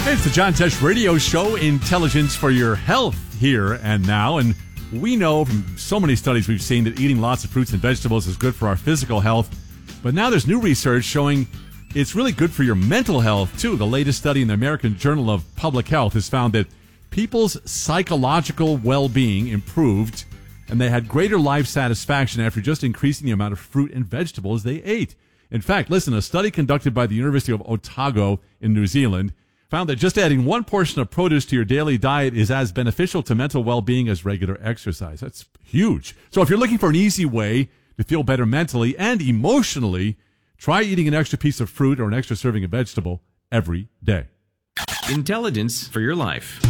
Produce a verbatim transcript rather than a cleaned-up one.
It's the John Tesh Radio Show, Intelligence for Your Health, here and now. And we know from so many studies we've seen that eating lots of fruits and vegetables is good for our physical health. But now there's new research showing it's really good for your mental health, too. The latest study in the American Journal of Public Health has found that people's psychological well-being improved, and they had greater life satisfaction after just increasing the amount of fruit and vegetables they ate. In fact, listen, a study conducted by the University of Otago in New Zealand found that just adding one portion of produce to your daily diet is as beneficial to mental well-being as regular exercise. That's huge. So if you're looking for an easy way to feel better mentally and emotionally, try eating an extra piece of fruit or an extra serving of vegetable every day. Intelligence for your life.